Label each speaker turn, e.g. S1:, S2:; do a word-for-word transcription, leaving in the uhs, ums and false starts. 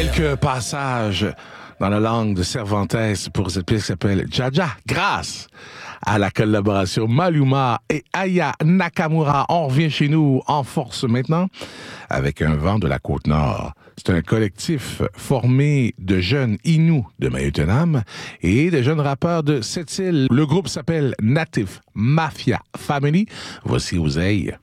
S1: Quelques passages dans la langue de Cervantes pour cette pièce qui s'appelle Jaja, grâce à la collaboration Maluma et Aya Nakamura. On revient chez nous en force maintenant avec un vent de la Côte-Nord. C'est un collectif formé de jeunes Inuits de Mayotenam et de jeunes rappeurs de Sept-Îles. Le groupe s'appelle Native Mafia Family. Voici Oseille.